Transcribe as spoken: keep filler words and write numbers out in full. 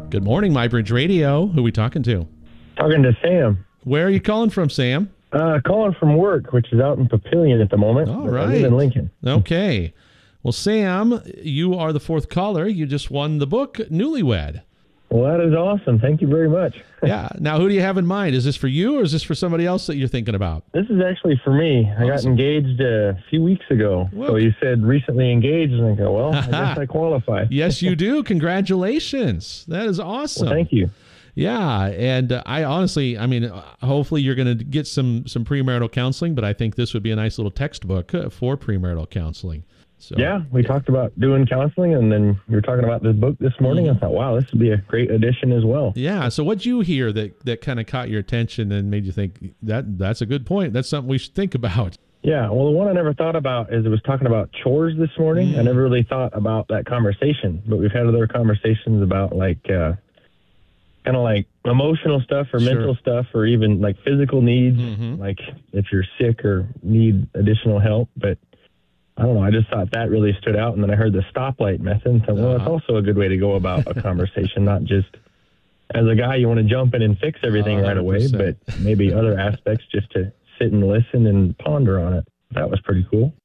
Good morning, MyBridge Radio. Who are we talking to? Talking to Sam. Where are you calling from, Sam? Uh, calling from work, which is out in Papillion at the moment. All but right. I live in Lincoln. Okay. Well, Sam, you are the fourth caller. You just won the book, Newlywed. Well, that is awesome. Thank you very much. Yeah. Now, who do you have in mind? Is this for you or is this for somebody else that you're thinking about? This is actually for me. I got Awesome. engaged uh, a few weeks ago. Well, so you said recently engaged, and I go, well, I guess I qualify. Yes, you do. Congratulations. That is awesome. Well, thank you. Yeah, and uh, I honestly, I mean, uh, hopefully you're going to get some some premarital counseling, but I think this would be a nice little textbook uh, for premarital counseling. So, Yeah, we talked about doing counseling, and then you were talking about this book this morning. Mm-hmm. I thought, wow, this would be a great addition as well. Yeah. So what'd you hear that, that kind of caught your attention and made you think that that's a good point? That's something we should think about. Yeah, well, the one I never thought about is it was talking about chores this morning. Mm. I never really thought about that conversation, but we've had other conversations about like uh, kind of like emotional stuff or Sure. mental stuff or even like physical needs, Mhm. like if you're sick or need additional help. But I don't know, I just thought that really stood out. And then I heard the stoplight method and thought, well, Uh-huh. that's also a good way to go about a conversation, not just as a guy, you want to jump in and fix everything right away, one hundred percent. but maybe other aspects just to sit and listen and ponder on it. That was pretty cool.